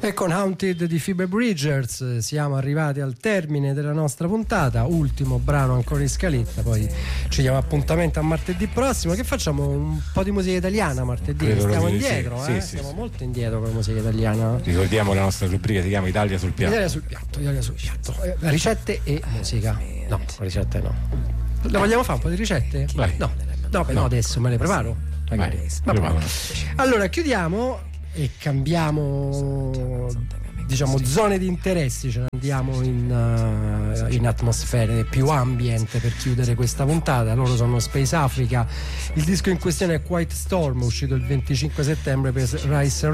E con Haunted di Phoebe Bridgers siamo arrivati al termine della nostra puntata, ultimo brano ancora in scaletta, poi ci diamo appuntamento a martedì prossimo. Che facciamo? Un po' di musica italiana martedì? Stiamo indietro, sì, stiamo molto indietro con la musica italiana. Ricordiamo la nostra rubrica, si chiama Italia sul piatto. Italia sul piatto. Ricette e musica. No, ricette no. La vogliamo fare un po' di ricette? Vai. No, adesso me le preparo. Vai. Allora chiudiamo e cambiamo, diciamo, zone di interessi, ce ne andiamo in atmosfere più ambient per chiudere questa puntata. Loro sono Space Africa, il disco in questione è Quiet Storm, uscito il 25 settembre per Dice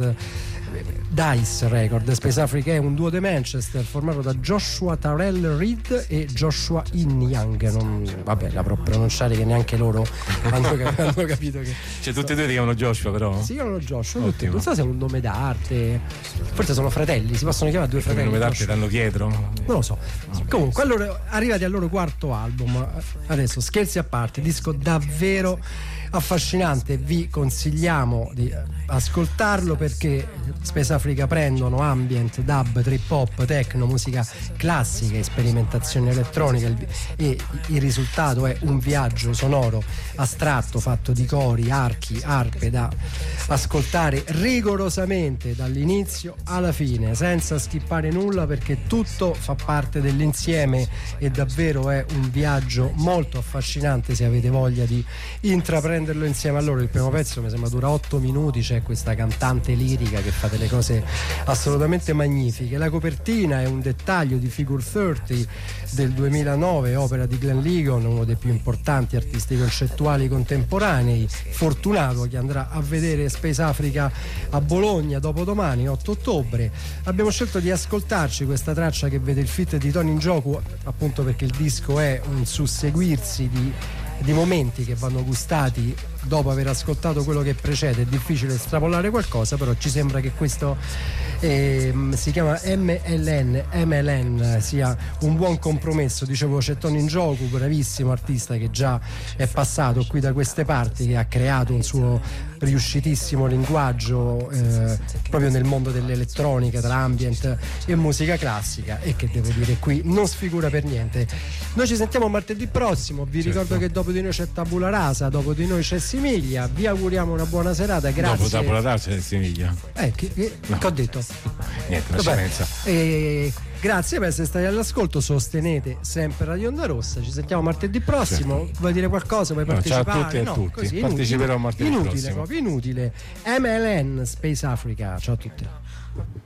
Record. Space Africa è un duo di Manchester formato da Joshua Tyrell Reed e Joshua Young. Vabbè, la pronunciare che neanche loro hanno capito che. Cioè tutti e due si chiamano Joshua, però? Si chiamano Joshua, non so se è un nome d'arte, forse sono fratelli, si possono chiamare due fratelli. Il nome d'arte danno dietro? Non lo so. Comunque, allora, arrivati al loro quarto album, adesso scherzi a parte, disco davvero affascinante, vi consigliamo di ascoltarlo perché Space Africa prendono ambient, dub, trip hop, techno, musica classica, sperimentazione elettronica e il risultato è un viaggio sonoro astratto fatto di cori, archi, arpe da ascoltare rigorosamente dall'inizio alla fine senza skippare nulla, perché tutto fa parte dell'insieme e davvero è un viaggio molto affascinante se avete voglia di intraprenderlo insieme a loro. Il primo pezzo mi sembra dura 8 minuti, c'è questa cantante lirica che fa delle cose assolutamente magnifiche. La copertina è un dettaglio di Figure 30 del 2009, opera di Glenn Ligon, uno dei più importanti artisti concettuali contemporanei. Fortunato chi andrà a vedere Space Africa a Bologna dopodomani, 8 ottobre. Abbiamo scelto di ascoltarci questa traccia che vede il feat di Tony Njoku, appunto perché il disco è un susseguirsi di momenti che vanno gustati dopo aver ascoltato quello che precede. È difficile estrapolare qualcosa, però ci sembra che questo si chiama MLN sia un buon compromesso. Dicevo, c'è Tony Njoku, bravissimo artista che già è passato qui da queste parti, che ha creato un suo riuscitissimo linguaggio proprio nel mondo dell'elettronica, tra ambient e musica classica, e che devo dire qui non sfigura per niente. Noi ci sentiamo martedì prossimo, vi ricordo che dopo di noi c'è Tabula Rasa, dopo di noi c'è Similia, vi auguriamo una buona serata, grazie. Dopo Tabula Rasa c'è Similia. Che ho detto? Niente, una scemenza. Grazie per essere stati all'ascolto, sostenete sempre Radio Onda Rossa, ci sentiamo martedì prossimo. Certo. Vuoi dire qualcosa? Vuoi partecipare? Ciao a tutti e a tutti. Così, parteciperò martedì prossimo. Proprio inutile. MLN Space Africa, ciao a tutti.